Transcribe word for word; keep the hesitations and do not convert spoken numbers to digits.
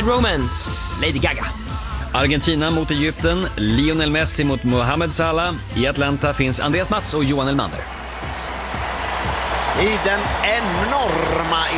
Bad Romance, Lady Gaga. Argentina mot Egypten, Lionel Messi mot Mohamed Salah. I Atlanta finns Andreas Mats och Johan Elmander. I den enorma